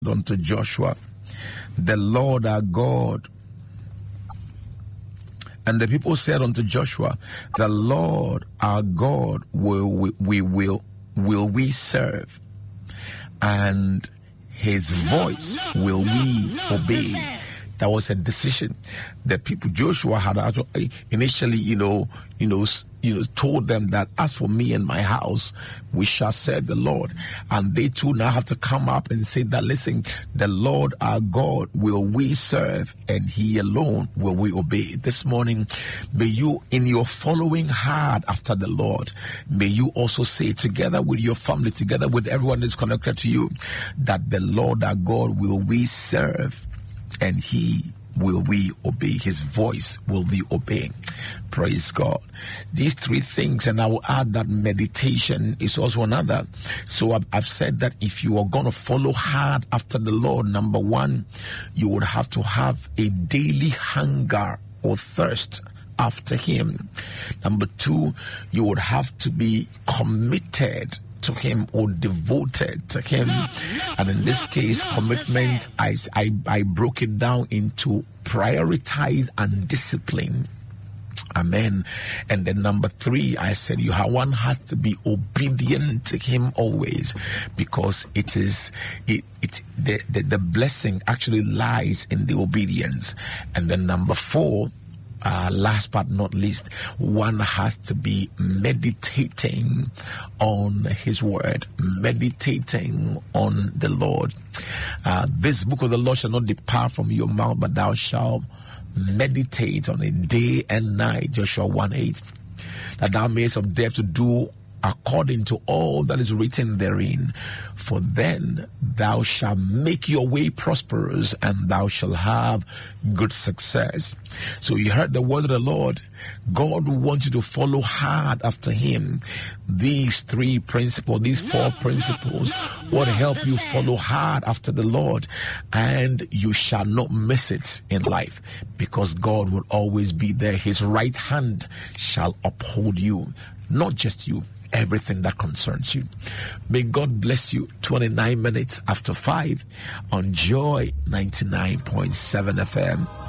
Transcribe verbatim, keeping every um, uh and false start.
unto Joshua, the Lord our God. And the people said unto Joshua, the Lord our God will we, we will will we serve, and his voice will we obey. That was a decision. The people, Joshua had actually initially, you know, you know, you know, told them that as for me and my house, we shall serve the Lord. And they too now have to come up and say that, listen, the Lord our God will we serve, and he alone will we obey. This morning, may you, in your following hard after the Lord, may you also say together with your family, together with everyone that's connected to you, that the Lord our God will we serve, and he will we obey. His voice will we obey. Praise God. These three things, and I will add that meditation is also another. So I've, I've said that if you are going to follow hard after the Lord, number one, you would have to have a daily hunger or thirst after him. Number two, you would have to be committed to him or devoted to him. And in this case, commitment, I, I, I broke it down into prioritize and discipline. Amen. And then number three, I said you have, one has to be obedient to him always, because it is it it the, the, the blessing actually lies in the obedience. And then number four, Uh, last but not least, one has to be meditating on his word, meditating on the Lord. Uh, this book of the law shall not depart from your mouth, but thou shalt meditate on it day and night. Joshua one eight. That thou mayest observe to do according to all that is written therein, for then thou shalt make your way prosperous, and thou shalt have good success. So you heard the word of the Lord. God wants you to follow hard after him. These three principles, these four principles will help you follow hard after the Lord, and you shall not miss it in life, because God will always be there. His right hand shall uphold you, not just you, everything that concerns you. May God bless you. twenty-nine minutes after five on Joy ninety-nine point seven F M.